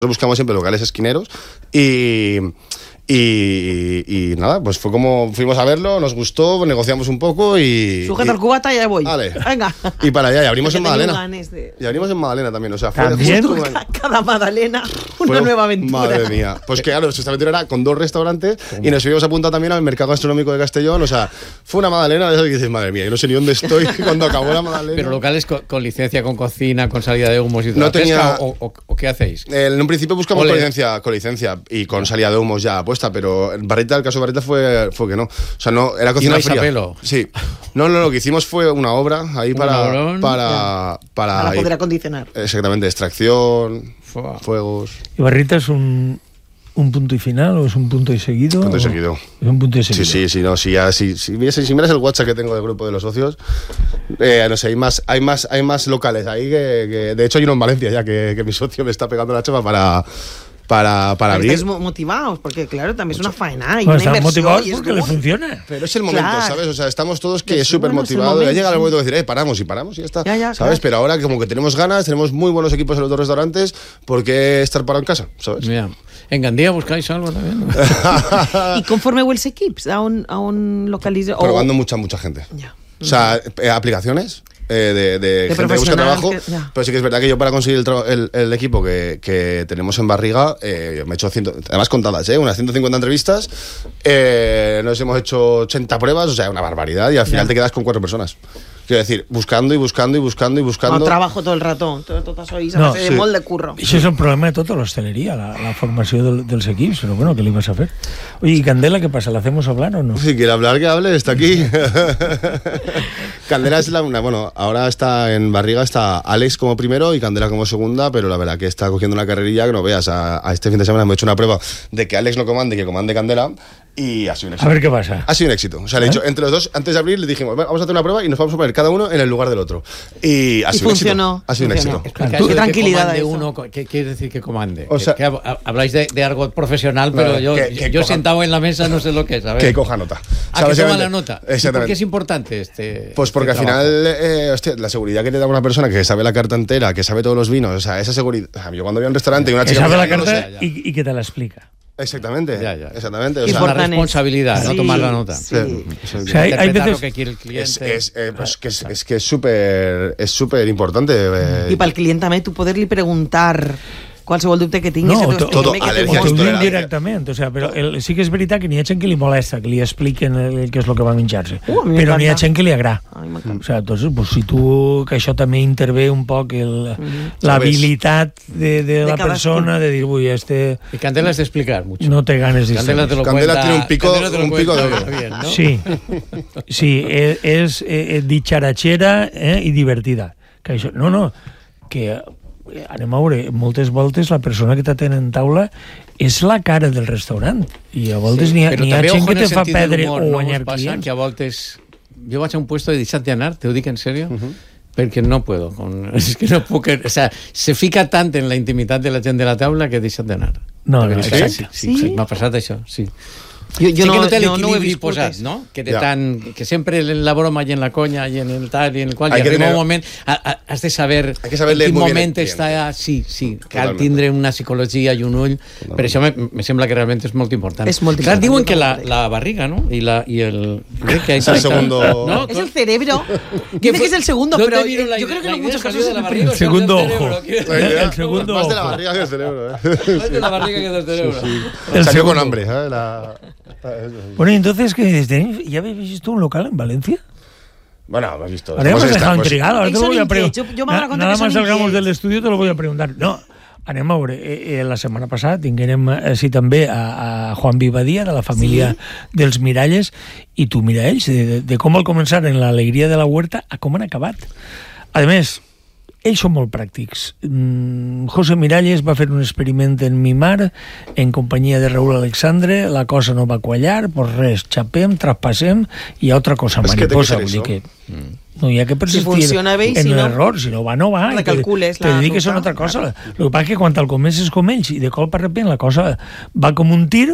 buscamos siempre locales esquineros y nada, pues fue como fuimos a verlo, nos gustó, negociamos un poco y... Sujeta el cubata y ya voy. Vale. Venga. Y para allá, y abrimos en Magdalena. De... Y abrimos en Magdalena también, o sea, fue ¿También? justo Cada Magdalena, una nueva aventura. Madre mía. Pues que claro, esta aventura era con 2 restaurantes y nos habíamos apuntado también al mercado gastronómico de Castellón, o sea, fue una Magdalena de eso que dices, madre mía, yo no sé ni dónde estoy cuando acabó la Magdalena. Pero locales con licencia, con cocina, con salida de humos y todo. No tenía... ¿O qué hacéis? En un principio buscamos con licencia y con salida de humos ya puesta, pero el caso de Barrita fue que no. O sea, no, era cocina fría. A pelo. Sí. No, lo que hicimos fue una obra ahí para poder acondicionar. Exactamente, extracción, fuegos. ¿Y Barrita es un punto y final o es un punto y seguido? Punto y seguido. Es un punto y seguido. Sí, no, si miras el WhatsApp que tengo del grupo de los socios, no sé, hay más locales ahí que de hecho hay uno en Valencia ya que mi socio me está pegando la chapa para abrir. Estáis motivados, porque claro, también es una faena y bueno, una inversión. Motivados porque le funciona. Pero es el momento, claro. ¿sabes? O sea, estamos todos que súper motivados. Ya llega el momento de decir, paramos y ya está. Ya, ¿sabes? claro. Pero ahora como que tenemos ganas, tenemos muy buenos equipos en los 2 restaurantes, ¿por qué estar parado en casa? ¿Sabes? Mira, en Gandía buscáis algo también, ¿no? ¿Y conforme els equips a un localitzador? Probando mucha gente. Ya. O sea, aplicaciones de gente que busca trabajo, pero sí que es verdad que yo para conseguir el equipo que tenemos en Barriga, me he hecho además contadas, unas 150 entrevistas, nos hemos hecho 80 pruebas, o sea, una barbaridad, y al final te quedas con 4 personas. Quiero decir, buscando. No, trabajo todo el rato, tot això i s'ha de fer molt de curro. Això és el problema de tota l'hostaleria, la formació dels equips, però bueno, ¿qué le ibas a hacer? Oye, ¿y Candela qué pasa? ¿La hacemos hablar o no? Si quiere hablar, que hable, está aquí. Candela es bueno, ahora está en Barriga, está Alex como primero y Candela como segunda, pero la verdad que está cogiendo una carrerilla que no veas. A este fin de semana hemos hecho una prueba de que Alex no comande, que comande Candela. Y ha sido un éxito. A ver qué pasa. Ha sido un éxito. O sea, le he dicho, entre los dos, antes de abrir, le dijimos, vamos a hacer una prueba y nos vamos a poner cada uno en el lugar del otro. Y ha sido funcionó. Un éxito. Ha sido un éxito. Qué tranquilidad de uno, ¿qué quiere decir que comande? O sea, que habláis de argot profesional, pero yo sentado en la mesa no sé lo que es. A ver. Que coja nota. Que toma la nota. Exactamente. ¿Por qué es importante este? Pues porque al final, hostia, la seguridad que te da una persona que sabe la carta entera, que sabe todos los vinos, o sea, esa seguridad. O sea, yo cuando voy a un restaurante y una chica sabe la carta y que te la explica. Exactamente, exactamente. O sea, la responsabilidad, no tomar la nota. Sí. O sea, hay veces lo que quiere el cliente. Es que es súper importante. I pel client també, tu poder-li preguntar qualsevol dubte que tinguis. No, todo al·lèrgia, o t'ho diuen directament, o sea, però sí que és veritat que n'hi ha gent que li molesta que li expliquen què és el que va menjar-se, però n'hi ha gent que li agrada. O sea, entonces, pues, si tu, que això també intervé un poc l'habilitat de la persona de dir, uy, Y Candela es de explicar mucho. no té ganes de Candela te lo Candela cuenta, tiene un pico de oro. Bien, ¿no? Sí, és dicharachera i divertida. Que això, que anem a veure, moltes voltes la persona que t'atén en taula és la cara del restaurant i a voltes n'hi ha gent que te fa perdre o guanyar clients. Que a voltes jo vaig a un puesto de deixat d'anar, te ho dic en sèrio, perquè no puedo, és que no puc, o sea, se fica tant en la intimitat de la gent de la taula que he deixat d'anar. No, sí, m'ha passat això, sí. Jo sí no, que no té no ho he l'equilibri viscut, posat, no? Que, que sempre en la broma i en la conya i en el tal i en el qual, i arriba un moment has de saber en quin moment està... Sí, cal tindre una psicologia i un ull, per això me sembla que realment és molt important. És molt important. important. Diuen que la barriga, ¿no? Y el... Es el segundo... ¿no? Es el cerebro. Dice que es el segundo, pero yo creo que en muchos casos es el segundo ojo. El segundo ojo. Más de la barriga que del cerebro. Más de la barriga que del cerebro. Salió con hambre, ¿sabes? Bueno, y entonces, ¿ya habéis visto un local en Valencia? Bueno, lo has visto. Ahora hemos dejado intrigado. Ahora te lo voy a preguntar. Nada más salgamos del estudio te lo voy a preguntar. No, anem a veure. La setmana passada tinguérem així també a Juan Vivadia, de la família dels Miralles, i tu mira ells, de com al començar en l'alegria de la huerta a com han acabat. A més, ells són molt pràctics. José Miralles va fer un experiment en Mimar en companyia de Raúl Alexandre, la cosa no va quallar, pues res, xapem, traspassem i altra cosa mariposa. Vull dir que no hi ha que persistir en l'error, si no va, no va. Recalcules la ruta. Te dediques a una altra cosa. El que passa és que quan al comences com ells i de colp a repent la cosa va com un tir,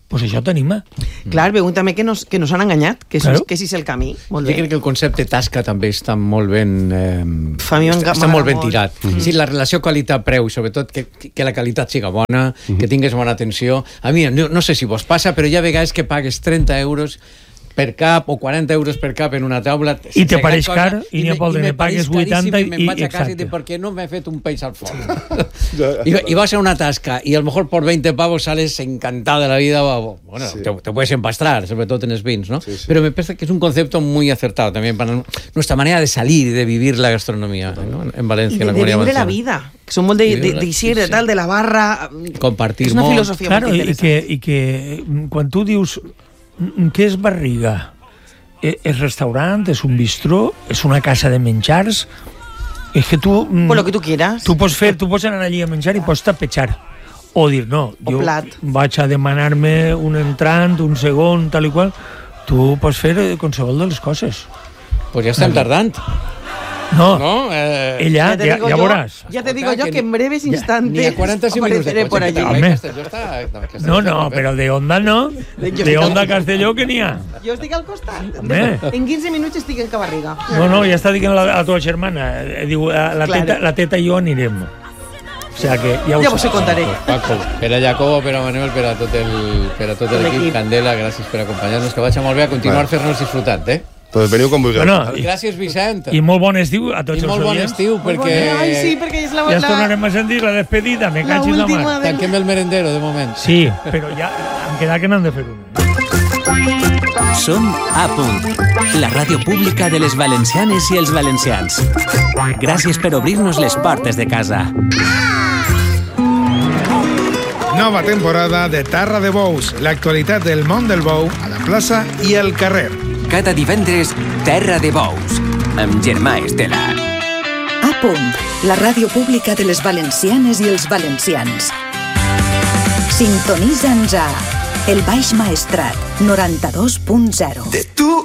pues això t'anima. Clar, veuen també que nos han enganyat, que si és el camí. Molt bé. Jo crec que el concepte tasca també està molt ben està molt ben tirat. Sí, la relació qualitat-preu, sobretot que la qualitat siga bona, que tingues bona atenció. A mi, no sé si vos passa, però hi ha vegades que pagues 30 euros per cap o 40 euros per cap en una taula i te pareix car i n'hi ha pel de pagues 80 i me'n vaig a casa i dic, per què no m'he fet un peix al forn? I vas a una tasca y a lo mejor por 20 pavos sales encantado de la vida. Bueno, sí. te puedes empastrar, sobre todo en los vins, ¿no? Sí, sí. Pero me parece que es un concepto muy acertado también para nuestra manera de salir y de vivir la gastronomía, ¿no? En Valencia, en la Comunidad Valenciana. De vivir la vida, que són molt d'eixir, de tal, de la barra... Compartir molt. És una filosofia molt interessant. I que quan tu dius què és barriga? És restaurant, és un bistró, és una casa de menjars... És que tu... Por lo que tu quieras. Tu pots anar allí a menjar i pots tapejar. O dir, no, jo vaig a demanar-me un entrant, un segon, tal i qual. Tu pots fer qualsevol de les coses. Pues ja estem tardant. No, ella, ja veuràs. Ja te digo yo que en breves instantes ni a 45 minutos de por allí. No, però de Onda no. De Onda Castelló que n'hi ha. Jo estic al costat. En 15 minuts estic en Cabarriga. No, ja està dient la teva germana. Diu, la teta i jo anirem. O sea que ja vos ho contaré. Paco, per a Jacobo, per a Manuel, per a tot l'equip, Candela, gràcies per acompanyar-nos, que vaig a molt bé a continuar fer-nos disfrutant, Pues veniu com vulgueu. Gràcies, Vicent. I molt bon estiu a tots els oients. I molt bon estiu, perquè... Ai, sí, perquè és la... Ja ens tornarem a sentir la despedida, me caig en la mar. Tanquem el merendero, de moment. Sí, però ja em queda que n'han de fer una. Som A Punt, la ràdio pública de les valencianes i els valencians. Gràcies per obrir-nos les portes de casa. Nova temporada de Tarra de Bous, l'actualitat del món del bou a la plaça i al carrer. Cada divendres, Terra de Bous, amb Germà Estela. A Punt, la ràdio pública de les valencianes i els valencians. Sintonitza'ns a El Baix Maestrat, 92.0. De tu